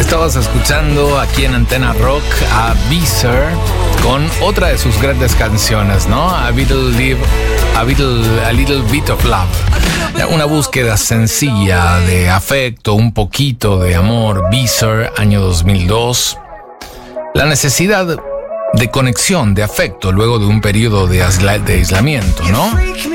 Estabas escuchando aquí en Antena Rock a Weezer con otra de sus grandes canciones, ¿no? A Little Bit of Love. Una búsqueda sencilla de afecto, un poquito de amor. Weezer, año 2002. La necesidad de conexión, de afecto, luego de un periodo de aislamiento, ¿no?